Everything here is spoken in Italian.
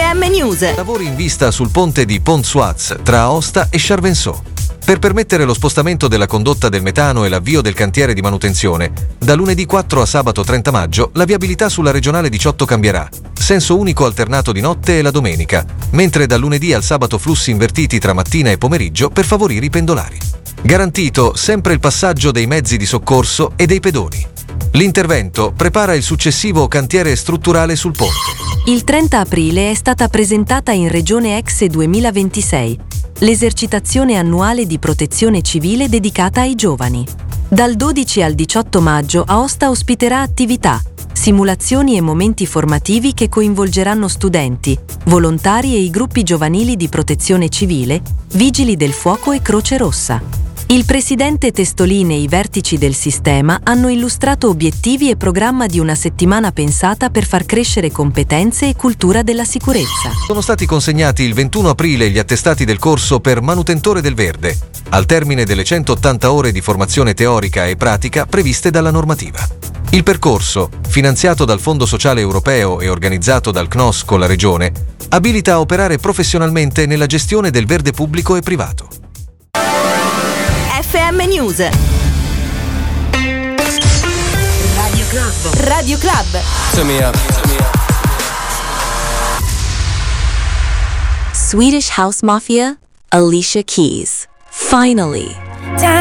FM News. Lavori in vista sul ponte di Pont-Suaz tra Aosta e Charvenceau. Per permettere lo spostamento della condotta del metano e l'avvio del cantiere di manutenzione, da lunedì 4 a sabato 30 maggio la viabilità sulla regionale 18 cambierà, senso unico alternato di notte e la domenica, mentre dal lunedì al sabato flussi invertiti tra mattina e pomeriggio per favorire i pendolari. Garantito sempre il passaggio dei mezzi di soccorso e dei pedoni. L'intervento prepara il successivo cantiere strutturale sul ponte. Il 30 aprile è stata presentata in Regione Exe 2026 l'esercitazione annuale di protezione civile dedicata ai giovani. Dal 12 al 18 maggio Aosta ospiterà attività, simulazioni e momenti formativi che coinvolgeranno studenti, volontari e i gruppi giovanili di protezione civile, vigili del fuoco e Croce Rossa. Il presidente Testolin e i vertici del sistema hanno illustrato obiettivi e programma di una settimana pensata per far crescere competenze e cultura della sicurezza. Sono stati consegnati il 21 aprile gli attestati del corso per manutentore del verde, al termine delle 180 ore di formazione teorica e pratica previste dalla normativa. Il percorso, finanziato dal Fondo Sociale Europeo e organizzato dal CNOS con la Regione, abilita a operare professionalmente nella gestione del verde pubblico e privato. FM News. Radio Club. Radio Club. Swedish House Mafia, Alicia Keys. Finally.